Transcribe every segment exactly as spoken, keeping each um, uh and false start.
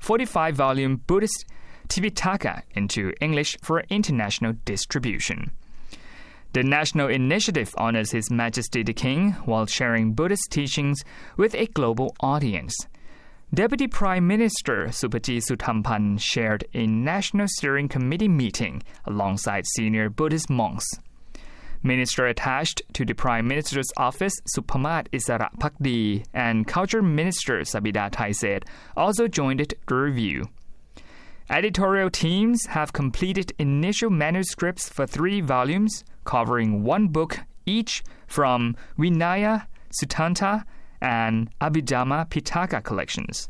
forty-five volume Buddhist Tipitaka into English for international distribution. The national initiative honors His Majesty the King while sharing Buddhist teachings with a global audience. Deputy Prime Minister Supati Suthampan shared a National Steering Committee meeting alongside senior Buddhist monks. Minister attached to the Prime Minister's office Supamat Isara Pakdi and Culture Minister Sabida Thaiset also joined it to review. Editorial teams have completed initial manuscripts for three volumes covering one book each from Vinaya, Sutanta, and Abhidhamma Pitaka collections.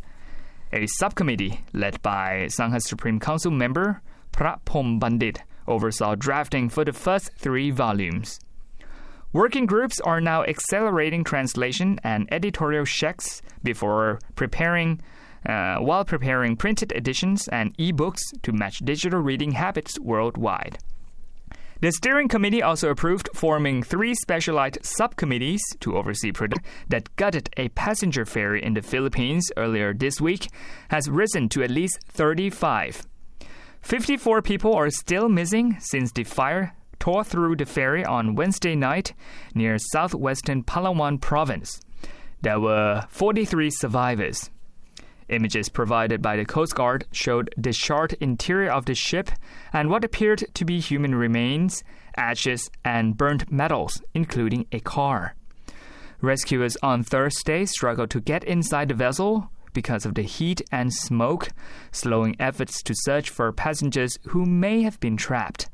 A subcommittee led by Sangha Supreme Council member Prapom Bandit oversaw drafting for the first three volumes. Working groups are now accelerating translation and editorial checks before preparing uh, while preparing printed editions and e-books to match digital reading habits worldwide. The steering committee also approved forming three specialized subcommittees to oversee production that gutted a passenger ferry in the Philippines earlier this week has risen to at least thirty-five. fifty-four people are still missing since the fire tore through the ferry on Wednesday night near southwestern Palawan province. There were forty-three survivors. Images provided by the Coast Guard showed the charred interior of the ship and what appeared to be human remains, ashes, and burnt metals, including a car. Rescuers on Thursday struggled to get inside the vessel because of the heat and smoke, slowing efforts to search for passengers who may have been trapped.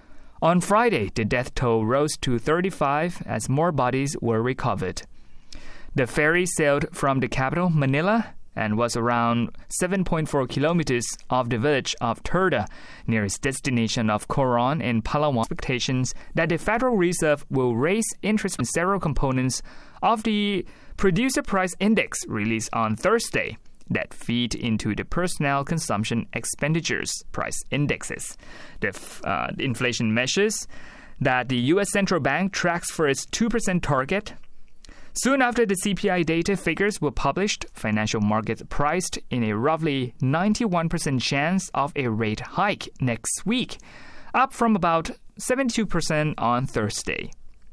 On Friday, the death toll rose to thirty-five as more bodies were recovered. The ferry sailed from the capital, Manila, and was around seven point four kilometers off the village of Turda, near its destination of Coron in Palawan. Expectations that the Federal Reserve will raise interest in several components of the Producer Price Index released on Thursday that feed into the personnel consumption expenditures price indexes. The uh, inflation measures that the U S Central Bank tracks for its two percent target. Soon after the C P I data figures were published, financial markets priced in a roughly ninety-one percent chance of a rate hike next week, up from about seventy-two percent on Thursday.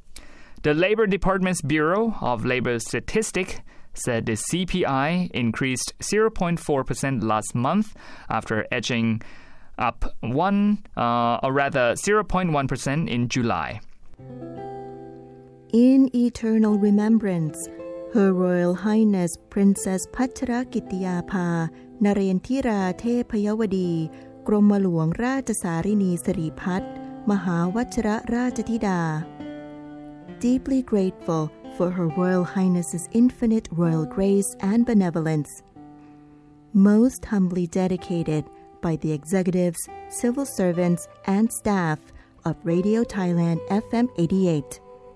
The Labor Department's Bureau of Labor Statistics said the C P I increased zero point four percent last month after edging up one, uh, or rather zero point one percent in July. In eternal remembrance, Her Royal Highness Princess Pacharakitiyapha Narendra Thepayawadi กรมหลวงราชสารินีสิริพัฒน์มหาวชิรราชธิดา Deeply grateful for Her Royal Highness's infinite royal grace and benevolence. Most humbly dedicated by the executives, civil servants, and staff of Radio Thailand F M eighty-eight.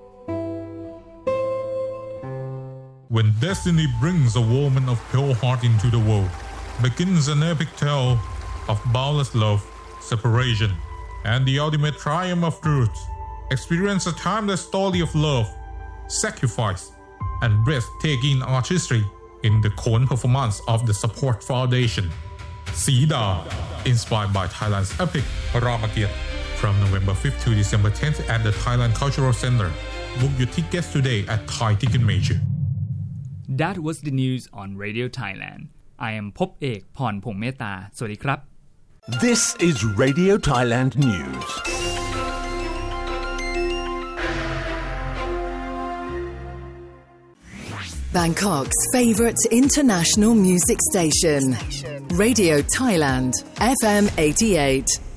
When destiny brings a woman of pure heart into the world, begins an epic tale of boundless love, separation, and the ultimate triumph of truth. Experience a timeless story of love, sacrifice, and breathtaking artistry in the Khon performance of the Support Foundation. Sida, inspired by Thailand's epic Ramakiat, from November fifth to December tenth at the Thailand Cultural Center. Book your tickets today at Thai Ticket Major. That was the news on Radio Thailand. I am Pop Ek Pornphong Meta. สวัสดีครับ This is Radio Thailand News. Bangkok's favorite international music station, Radio Thailand F M eighty-eight.